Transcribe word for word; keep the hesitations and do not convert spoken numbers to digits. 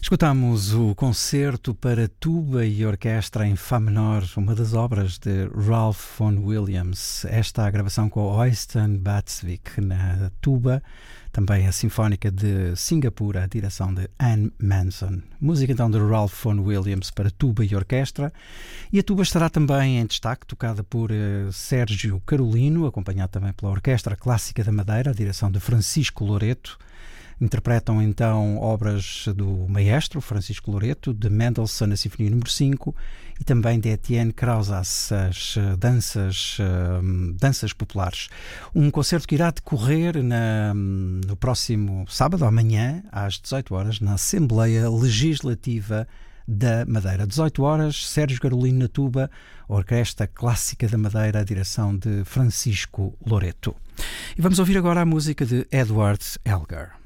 Escutamos o concerto para tuba e orquestra em Fá menor, uma das obras de Ralph Vaughan Williams. Esta a gravação com Øystein Batsvik na tuba, também a Sinfónica de Singapura, a direção de Anne Manson. Música então de Ralph Vaughan Williams para tuba e orquestra. E a tuba estará também em destaque, tocada por uh, Sérgio Carolino, acompanhado também pela Orquestra Clássica da Madeira, a direção de Francisco Loreto. Interpretam então obras do maestro Francisco Loreto, de Mendelssohn, a Sinfonia número cinco, e também de Etienne Krausas, as danças, uh, danças populares. Um concerto que irá decorrer na, no próximo sábado, amanhã, às dezoito horas, na Assembleia Legislativa da Madeira. dezoito horas, Sérgio Carolino na tuba, Orquestra Clássica da Madeira, a direção de Francisco Loreto. E vamos ouvir agora a música de Edward Elgar.